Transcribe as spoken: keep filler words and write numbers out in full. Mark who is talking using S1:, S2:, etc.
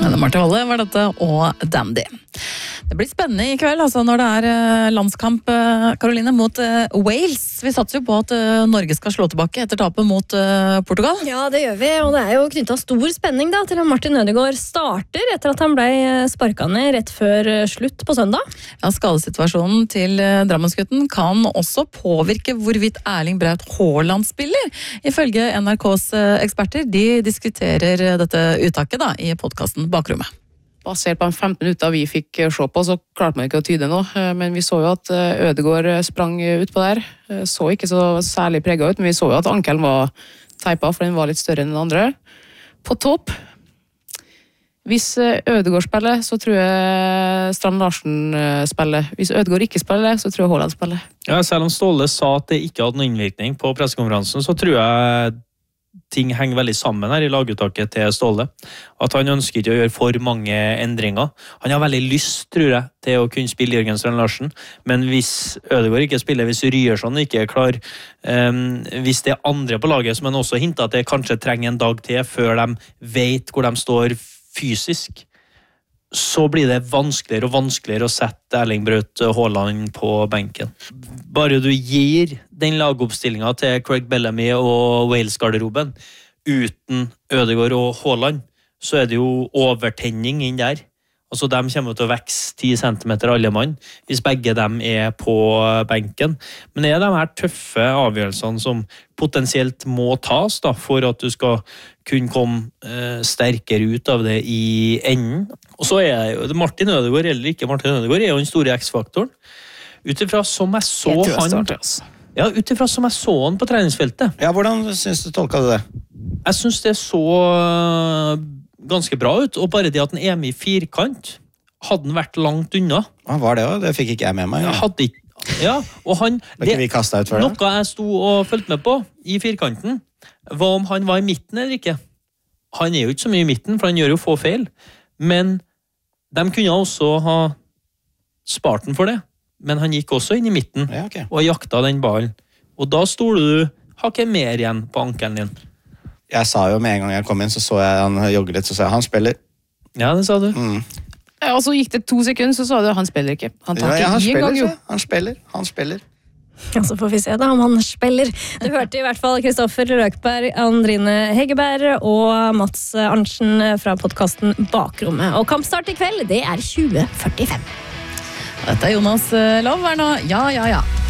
S1: Henne Marte Valle var dette, og Dandy. Det blir spennende i kveld, altså når det er landskamp, Karoline, mot Wales. Vi satser jo på at Norge skal slå tilbake etter tapet mot Portugal.
S2: Ja, det gjør vi, og det er jo knyttet stor spenning da, til at Martin Ødegaard starter etter at han ble sparket ned rett før slutt på søndag.
S1: Ja, skadesituasjonen til Drammensgutten kan også påvirke hvorvidt Erling Braut Haaland spiller. Ifølge N R K's eksperter, de diskuterer dette uttaket da, i podcasten Bakrommet.
S3: Basert på en femten minutter vi fikk se på, så klarte man ikke å tyde noe. Men vi så jo at Ødegaard sprang ut på der. Så ikke så særlig preget ut, men vi så jo at ankelen var teipet, for den var litt større enn den andre. På topp, hvis Ødegaard spiller, så tror jeg Strand Larsen spiller. Hvis Ødegaard ikke spiller, så tror jeg Haaland spiller.
S4: Ja, selv om Ståle sa at det ikke hadde noen innvirkning på pressekonferansen, så tror jeg ting henger veldig sammen her i laguttaket til Ståle. At han ønsker ikke å gjøre for mange endringer. Han har veldig lyst, tror jeg, til å kunne spille Jørgen Strand Larsen, men hvis Ødegaard ikke spiller, hvis Ryerson ikke er klar, um, hvis det er andre på laget som han også hintet at det kanskje trenger en dag til før de vet hvor de står fysisk, så blir det vanskeligere og vanskeligere å sette Erling Braut Haaland på benken. Bare du gir den lagoppstillingen til Craig Bellamy og Wales-garderoben uten Ødegaard og Haaland, så er det jo overtenning inn der. Altså, de kommer til å vekse ti centimeter alle mann, hvis begge dem er på benken. Men det er de her tøffe avgjørelsene som potensielt må tas da, for at du skal kunne komme eh, sterkere ut av det i enden. Og så er jo Martin Ødegaard, eller ikke Martin Ødegaard, er jo den store X-faktoren. Utifra som jeg så han... Ja, utifra som jeg så han på treningsfeltet.
S5: Ja, hvordan synes du tolket du det?
S4: Jeg synes det så ganske bra ut, og bare det at den er med i firkant, hadde den vært langt unna.
S5: Han var det også, det fikk ikke jeg med meg.
S4: Ja. Hadde ikke, ja, og han...
S5: Det, vi kastet ut for det.
S4: Noe jeg sto og følte med på i firkanten, var om han var i midten eller ikke. Han er jo ikke så mye i midten, for han gjør jo få feil, men de kunne også ha spart den for det. Men han gikk også inn i midten,
S5: ja, okay.
S4: Og jakta den ballen. Og da stoler du, har ikke mer igjen på ankelen din.
S5: Jeg sa jo med en gang jeg kom inn, så så jeg han jogge litt, så sa jeg, han spiller.
S4: Ja, det sa du.
S5: Mm.
S3: Ja, og så gikk det to sekunder, så sa du, han spiller ikke. Han tar
S5: ja, ja, han
S3: ikke i
S5: spiller,
S3: gang, jo.
S5: Han spiller, han spiller.
S2: Ja, så får vi se da om han spiller. Du hørte i hvert fall Kristoffer Løkberg, Andrine Hegerberg og Mats Arntzen fra podcasten Bakrommet. Og kampstart i kveld, det er tjue førtifem.
S1: Dette er Jonas Lov her nå. Ja, ja, ja.